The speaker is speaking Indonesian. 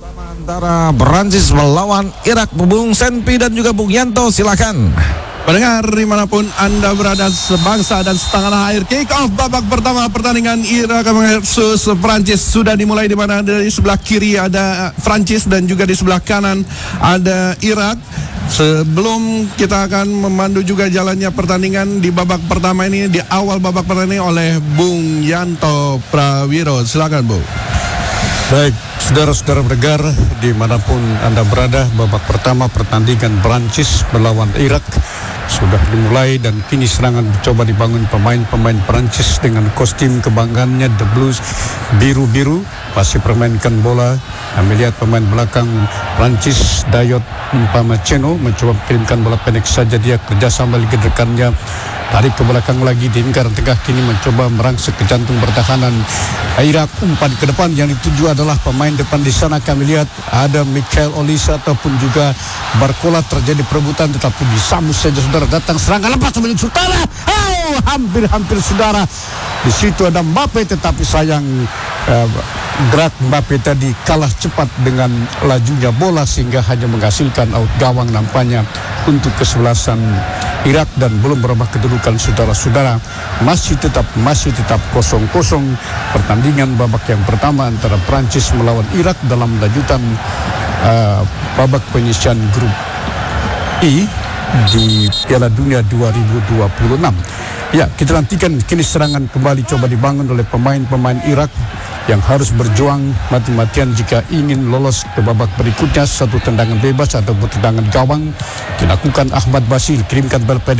Antara Prancis melawan Irak, Bung Senpi dan juga Bung Yanto, silakan. Pendengar dimanapun Anda berada sebangsa dan setanah air, kick off babak pertama pertandingan Irak versus Prancis sudah dimulai, di mana dari sebelah kiri ada Prancis dan juga di sebelah kanan ada Irak. Sebelum kita akan memandu juga jalannya pertandingan di babak pertama ini, di awal babak pertandingan oleh Bung Yanto Prawiro, silakan Bung. Baik, saudara-saudara pendengar dimanapun Anda berada, babak pertama pertandingan Prancis melawan Irak sudah dimulai dan kini serangan mencoba dibangun pemain-pemain Prancis dengan kostum kebanggaannya The Blues biru-biru, masih permainkan bola. Kami lihat pemain belakang Prancis Dayot Mpameceno mencoba mengirimkan bola pendek saja, dia kerjasama dengan rekannya, tarik ke belakang lagi di lingkaran tengah, kini mencoba merangsek ke jantung pertahanan Irak. Umpan ke depan yang dituju adalah pemain depan. Di sana kami lihat ada Michael Olise ataupun juga Barcola, terjadi perebutan tetapi disambut saja saudara, datang serangan lepas menuju utara. Hampir saudara, di situ ada Mbappe tetapi sayang gerak Mbappe tadi kalah cepat dengan lajunya bola sehingga hanya menghasilkan out gawang nampaknya untuk kesebelasan Irak, dan belum berubah kedudukan saudara-saudara, masih tetap 0-0 pertandingan babak yang pertama antara Prancis melawan Irak dalam lanjutan babak penyisian grup I di Piala Dunia 2026. Ya, kita nantikan kini serangan kembali coba dibangun oleh pemain-pemain Irak yang harus berjuang mati-matian jika ingin lolos ke babak berikutnya. Satu tendangan bebas atau tendangan gawang dilakukan Ahmad Basil, kirimkan bola